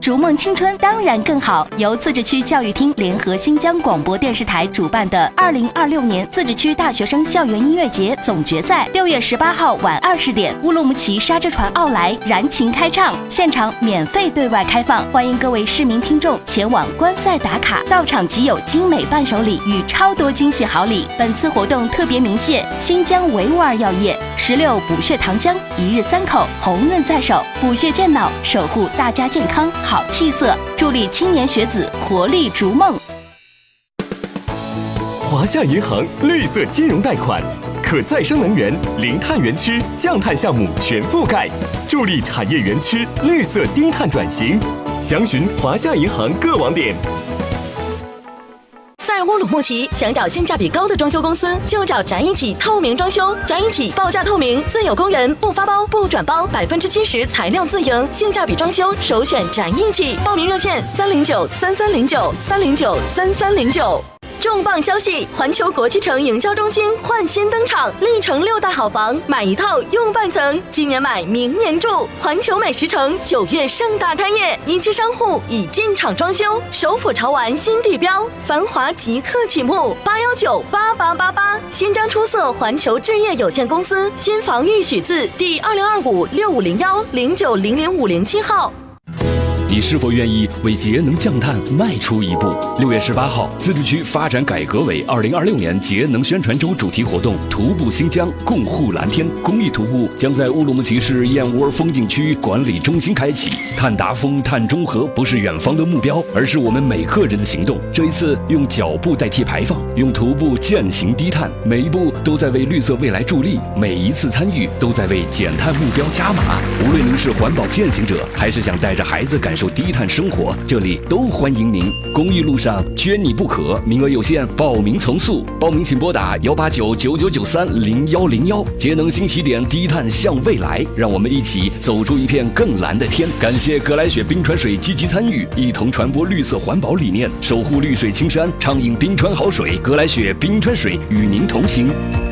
逐梦青春当然更好。由自治区教育厅联合新疆广播电视台主办的2026年自治区大学生校园音乐节总决赛，6月18号晚20点，乌鲁木齐沙之船奥莱燃情开唱，现场免费对外开放，欢迎各位市民听众前往观赛打卡，到场即有精美伴手礼与超多惊喜好礼。本次活动特别鸣谢新疆维吾尔药业、16补血糖浆、1日3口、红润在手，补血健脑，守护大家健康好气色，助力青年学子活力逐梦。 华夏银行绿色金融贷款，可再生能源、零碳园区、降碳项目全覆盖，助力产业园区绿色低碳转型。详询华夏银行各网点。 在乌鲁木齐，想找性价比高的装修公司，就找展一起透明装修。展一起报价透明，自有工人，不发包不转包，70%材料自营，性价比装修首选展一起。报名热线309-3309，309-3309。重磅消息！环球国际城营销中心焕新登场，历城6大好房，买一套用半层，今年买明年住。环球美食城9月盛大开业，一期商户已进场装修，首府潮玩新地标，繁华即刻启幕，8198888。新疆出色环球置业有限公司新房预许字第20256501090057号。 你是否愿意为节能降碳迈出一步？6月18号，自治区发展改革委2026年节能宣传周主题活动“徒步新疆，共护蓝天”公益徒步将在乌鲁木齐市燕窝风景区管理中心开启。碳达峰、碳中和不是远方的目标，而是我们每个人的行动。这一次，用脚步代替排放，用徒步践行低碳，每一步都在为绿色未来助力，每一次参与都在为减碳目标加码。无论您是环保践行者，还是想带着孩子感受低碳生活，这里都欢迎您。公益路上缺你不可，名额有限，报名从速。报名请拨打18999930101。节能新起点，低碳向未来，让我们一起走出一片更蓝的天。感谢格莱雪冰川水积极参与，一同传播绿色环保理念，守护绿水青山，畅饮冰川好水。格莱雪冰川水与您同行。